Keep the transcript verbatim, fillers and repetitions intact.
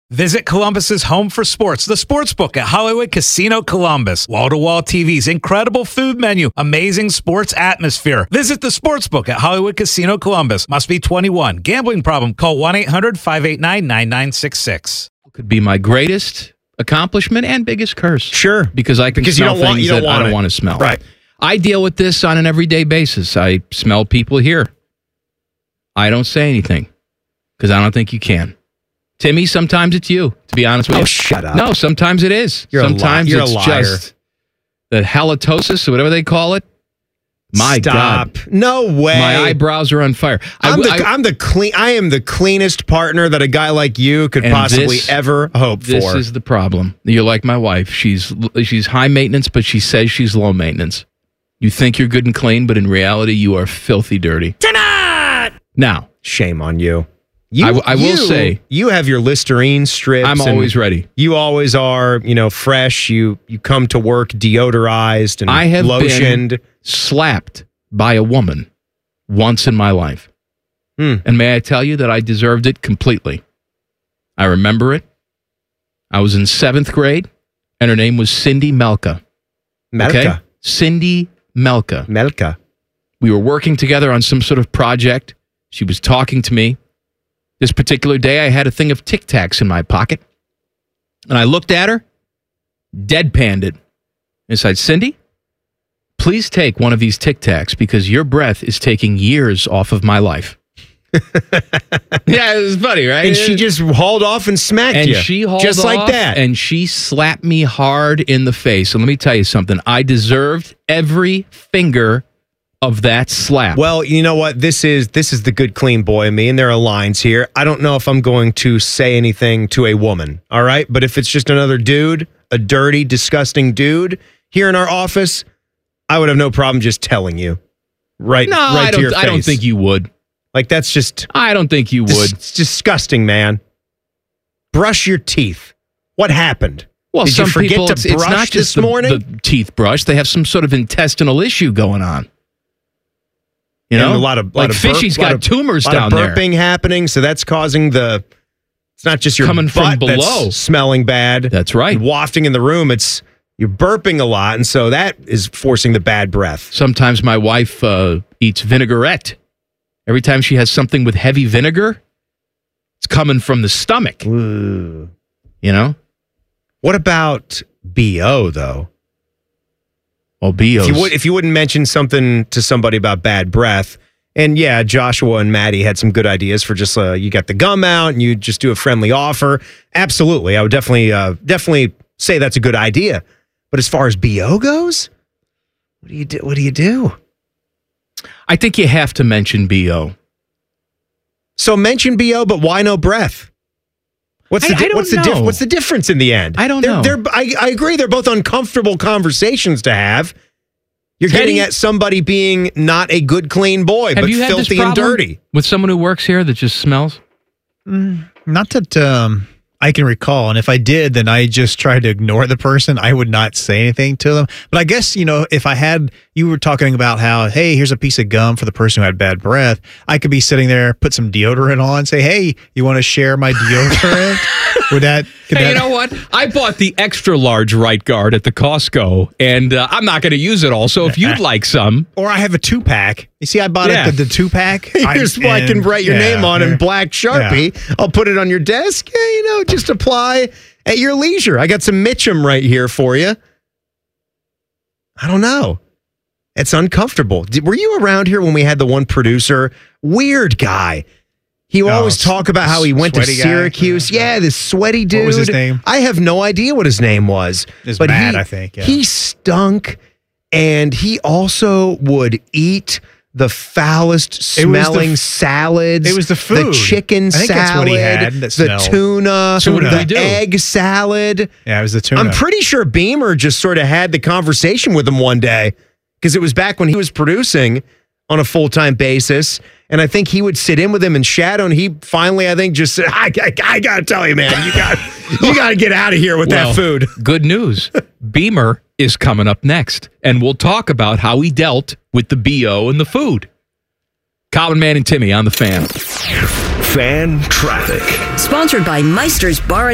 Visit Columbus's home for sports, the Sportsbook at Hollywood Casino Columbus. Wall-to-wall T Vs, incredible food menu, amazing sports atmosphere. Visit the Sportsbook at Hollywood Casino Columbus. Must be twenty-one. Gambling problem? Call one eight hundred five eight nine nine nine six six. Could be my greatest accomplishment and biggest curse. Sure. Because I can because smell you don't things want, you don't that want I don't it. want to smell. Right. I deal with this on an everyday basis. I smell people here. I don't say anything because I don't think you can. Timmy, sometimes it's you, to be honest with oh, you. shut up. No, sometimes it is. You're sometimes a li- you're it's a liar. just the halitosis or whatever they call it. My Stop. God. No way. My eyebrows are on fire. I'm, I, the, I, I'm the clean. I am the cleanest partner that a guy like you could And possibly this- ever hope this for. is the problem. You're like my wife. She's she's high maintenance, but she says she's low maintenance. You think you're good and clean, but in reality, you are filthy dirty. Tonight. Now, Shame on you. You, I w- I will you- say- you have your Listerine strips. I'm and always ready. You always are, you know, fresh. You you come to work deodorized and I have lotioned. been slapped by a woman once in my life. Hmm. And may I tell you that I deserved it completely. I remember it. I was in seventh grade, and her name was Cindy Melka. Melka. Okay? Cindy Melka. Melka. We were working together on some sort of project. She was talking to me. This particular day, I had a thing of Tic Tacs in my pocket. And I looked at her, deadpanned it, and said, Cindy, please take one of these Tic Tacs because your breath is taking years off of my life. Yeah, it was funny, right? And she just hauled off and smacked and you. she hauled just off, like that. and she slapped me hard in the face. And let me tell you something. I deserved every finger of that slap. Well, you know what? This is this is the good, clean boy in me, and there are lines here. I don't know if I'm going to say anything to a woman, all right? But if it's just another dude, a dirty, disgusting dude here in our office, I would have no problem just telling you. Right, no, right I to your don't. face. I don't think you would. Like, that's just... I don't think you dis- would. It's disgusting, man. Brush your teeth. What happened? Well, Did some you forget people, to it's, brush it's not just this the, morning? the teeth brush. They have some sort of intestinal issue going on. You And know, a lot of like lot of Fishy's burp, lot got of- tumors lot down of there. burping happening, so that's causing the. It's not just your Coming from butt that's below. smelling bad. That's right. and wafting in the room. It's you're burping a lot, and so that is forcing the bad breath. Sometimes my wife uh, eats vinaigrette. Every time she has something with heavy vinegar, it's coming from the stomach. Ooh. You know? What about B O though? Well, B O's. If you would, if you wouldn't mention something to somebody about bad breath, and yeah, Joshua and Maddie had some good ideas for just uh, you got the gum out and you just do a friendly offer. Absolutely, I would definitely uh, definitely say that's a good idea. But as far as B O goes, what do you do? What do you do? I think you have to mention B O. So mention B O, but why no breath? What's I- the I don't what's the know. what's the difference in the end? I don't they're, know. They're, I, I agree. They're both uncomfortable conversations to have. You're Teddy? getting at somebody being not a good, clean boy, Have but you had this filthy and problem dirty. with someone who works here that just smells? Not that um, I can recall. And if I did, then I just tried to ignore the person. I would not say anything to them. But I guess, you know, if I had, you were talking about how, hey, here's a piece of gum for the person who had bad breath. I could be sitting there, put some deodorant on, say, hey, you want to share my deodorant? Would that, could Hey, that, you know what? I bought the extra large right guard at the Costco, and uh, I'm not going to use it all. So if you'd like some, or I have a two pack. You see, I bought Yeah. it, the, the two pack. Here's what I can write your name on in black Sharpie. I'll put it on your desk. Yeah, you know, just apply at your leisure. I got some Mitchum right here for you. I don't know. It's uncomfortable. Did, were you around here when we had the one producer? Weird guy. He would Oh, always talk about how he went to sweaty guy? Syracuse. Yeah. Yeah, this sweaty dude. What was his name? I have no idea what his name was. It's but Matt, he, I think, yeah. He stunk, and he also would eat the foulest It was the smelling f- salads. it was the The food. chicken I think salad. that's what he had that the smelled. tuna. So what did the he do? egg salad. Yeah, it was the tuna. I'm pretty sure Beamer just sort of had the conversation with him one day because it was back when he was producing on a full-time basis. And I think he would sit in with him and shadow. And he finally, I think, just said, I, I, I got to tell you, man, you got you got to get out of here with Well, that food. Good news. Beamer is coming up next, and we'll talk about how he dealt with the B O and the food. Common Man and Timmy on the Fan. Fan Traffic. Sponsored by Meister's Bar and